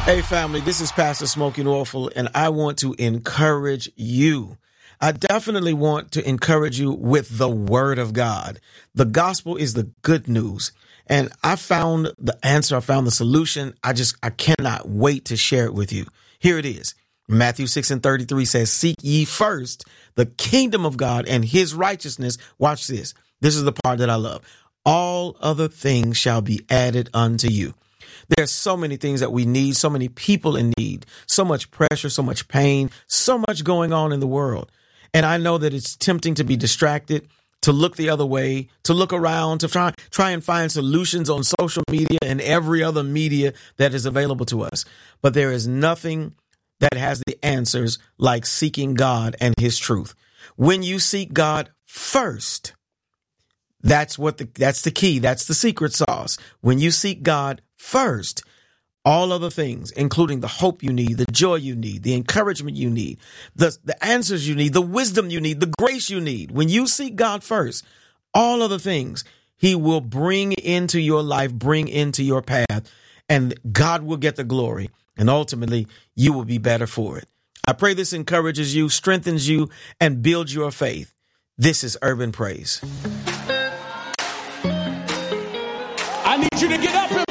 Hey family, this is Pastor Smokey Norfolk, and I want to encourage you. I definitely want to encourage you with the Word of God. The gospel is the good news. And I found the answer. I found the solution. I cannot wait to share it with you. Here it is. Matthew 6:33 says, "Seek ye first the kingdom of God and his righteousness." Watch this. This is the part that I love. "All other things shall be added unto you." There's so many things that we need, so many people in need, so much pressure, so much pain, so much going on in the world. And I know that it's tempting to be distracted, to look the other way, to look around, to try and find solutions on social media and every other media that is available to us. But there is nothing that has the answers like seeking God and his truth. When you seek God first, that's the key. That's the secret sauce. When you seek God first, all other things, including the hope you need, the joy you need, the encouragement you need, the answers you need, the wisdom you need, the grace you need. When you seek God first, all other things he will bring into your life, bring into your path, and God will get the glory. And ultimately, you will be better for it. I pray this encourages you, strengthens you, and builds your faith. This is Urban Praise. I need you to get up